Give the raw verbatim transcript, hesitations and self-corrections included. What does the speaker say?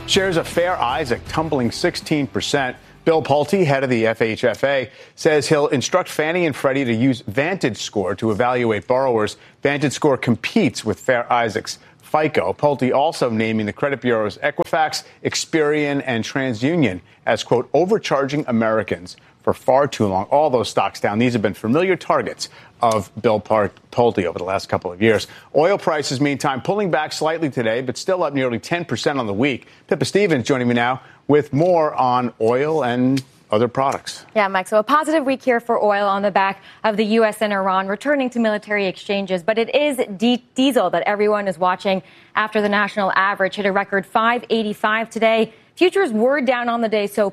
Shares of Fair Isaac tumbling sixteen percent. Bill Pulte, head of the F H F A, says he'll instruct Fannie and Freddie to use VantageScore to evaluate borrowers. VantageScore competes with Fair Isaac's FICO. Pulte also naming the credit bureaus Equifax, Experian, and TransUnion as, quote, overcharging Americans for far too long. All those stocks down. These have been familiar targets of Bill Pulte over the last couple of years. Oil prices, meantime, pulling back slightly today, but still up nearly ten percent on the week. Pippa Stevens joining me now with more on oil and other products. Yeah, Mike. So a positive week here for oil on the back of the U S and Iran returning to military exchanges. But it is d- diesel that everyone is watching after the national average hit a record five eighty-five today. Futures were down on the day, so